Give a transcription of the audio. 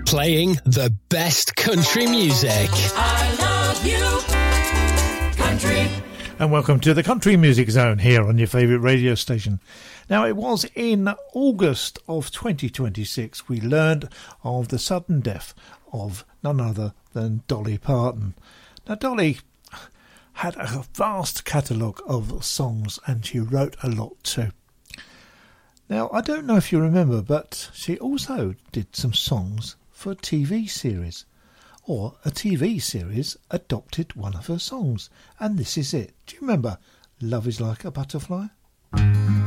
Playing the best country music. I love you, country. And welcome to the Country Music Zone here on your favourite radio station. Now, it was in August of 2026 we learned of the sudden death of none other than Dolly Parton. Now, Dolly had a vast catalogue of songs and she wrote a lot too. Now, I don't know if you remember, but she also did some songs for a TV series. Or a TV series adopted one of her songs. And this is it. Do you remember Love Is Like a Butterfly?